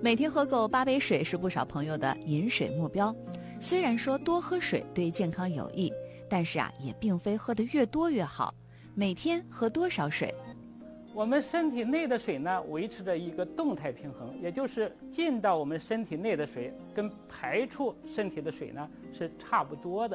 每天喝够8杯水是不少朋友的饮水目标。虽然说多喝水对健康有益，但是也并非喝得越多越好。每天喝多少水？ 我们身体内的水呢，维持着一个动态平衡，也就是进到我们身体内的水跟排出身体的水呢是差不多的。